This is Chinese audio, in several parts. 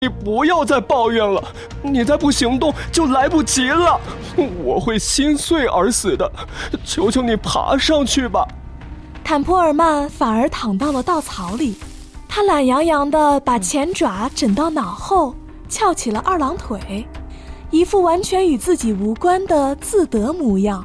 你不要再抱怨了，你再不行动就来不及了，我会心碎而死的，求求你爬上去吧。 坦普尔曼反而躺到了稻草里，他懒洋洋地把前爪枕到脑后，翘起了二郎腿，一副完全与自己无关的自得模样。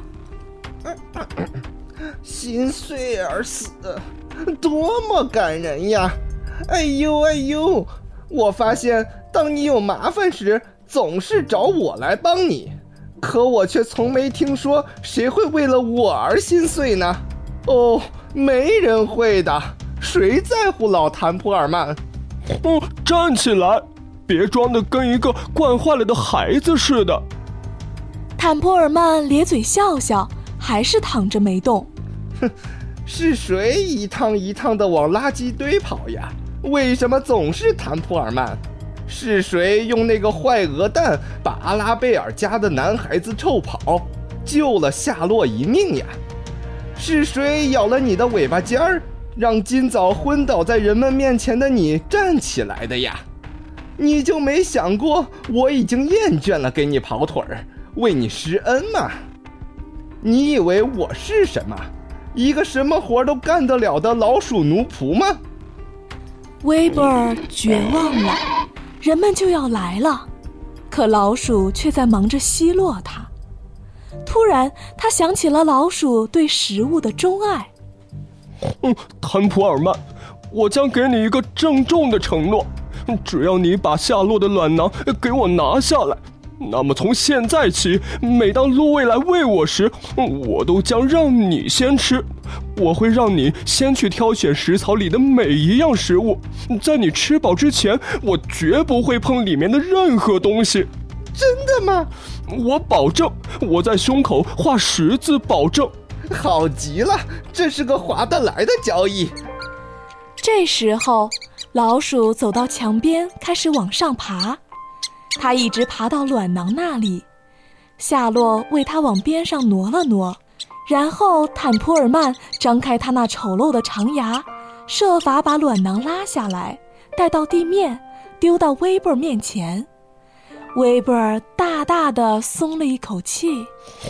心碎而死，多么感人呀！哎呦哎呦，我发现当你有麻烦时，总是找我来帮你，可我却从没听说谁会为了我而心碎呢？哦，没人会的，谁在乎老坦普尔曼？ 站起来，别装得跟一个惯坏了的孩子似的。 坦普尔曼咧嘴笑笑，还是躺着没动。 是谁一趟一趟地往垃圾堆跑呀？为什么总是坦普尔曼？是谁用那个坏鹅蛋把阿拉贝尔家的男孩子臭跑，救了夏洛一命呀？是谁咬了你的尾巴尖儿，让今早昏倒在人们面前的你站起来的呀？你就没想过我已经厌倦了给你跑腿儿，为你施恩吗？你以为我是什么？一个什么活都干得了的老鼠奴仆吗？ 威伯尔绝望了，人们就要来了，可老鼠却在忙着奚落他。突然他想起了老鼠对食物的钟爱。 坦普尔曼，我将给你一个郑重的承诺，只要你把夏洛的卵囊给我拿下来，那么从现在起，每当路卫来喂我时，我都将让你先吃。我会让你先去挑选食槽里的每一样食物，在你吃饱之前，我绝不会碰里面的任何东西。 真的吗？ 我保证，我在胸口画十字保证。 好极了，这是个划得来的交易。 这时候，老鼠走到墙边，开始往上爬。它一直爬到卵囊那里，夏洛为它往边上挪了挪，然后坦普尔曼张开他那丑陋的长牙，设法把卵囊拉下来，带到地面，丢到威伯尔面前。威伯尔大大地松了一口气。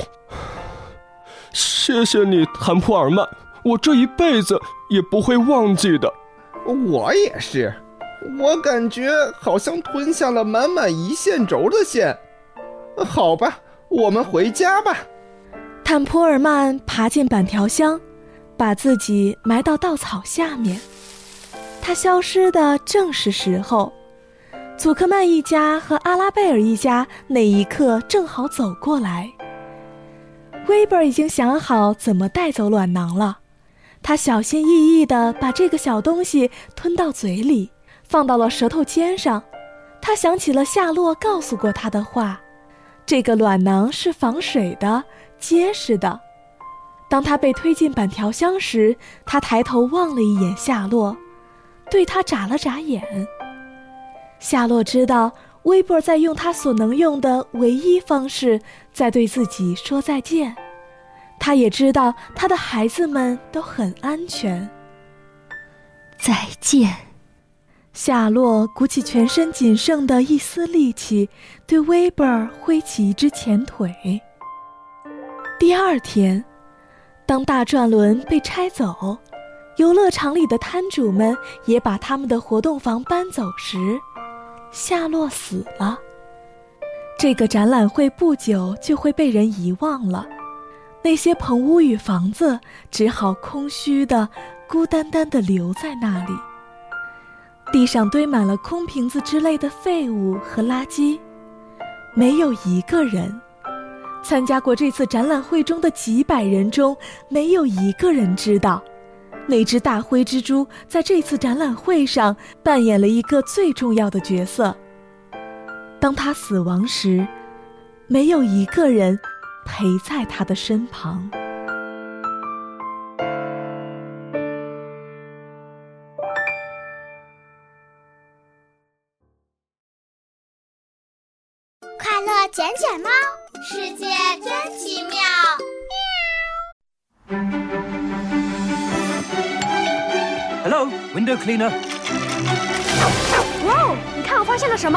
谢谢你，坦普尔曼，我这一辈子也不会忘记的。 我也是，我感觉好像吞下了满满一线轴的线。好吧，我们回家吧。 坦普尔曼爬进板条箱，把自己埋到稻草下面。他消失的正是时候，祖克曼一家和阿拉贝尔一家那一刻正好走过来。威伯已经想好怎么带走卵囊了，他小心翼翼地把这个小东西吞到嘴里，放到了舌头尖上。他想起了夏洛告诉过他的话，这个卵囊是防水的，结实的。当他被推进板条箱时，他抬头望了一眼夏洛，对他眨了眨眼。夏洛知道威伯在用他所能用的唯一方式在对自己说再见，他也知道他的孩子们都很安全。 再见。 夏洛鼓起全身仅剩的一丝力气，对威伯挥起一只前腿。第二天，当大转轮被拆走，游乐场里的摊主们也把他们的活动房搬走时，夏洛死了。这个展览会不久就会被人遗忘了，那些棚屋与房子只好空虚的、孤单单地留在那里。地上堆满了空瓶子之类的废物和垃圾，没有一个人。参加过这次展览会中的几百人中，没有一个人知道，那只大灰蜘蛛在这次展览会上扮演了一个最重要的角色。当他死亡时，没有一个人陪在他的身旁。 快乐卷卷猫，世界真奇妙。 Hello, window cleaner. 哇哦，你看我发现了什么？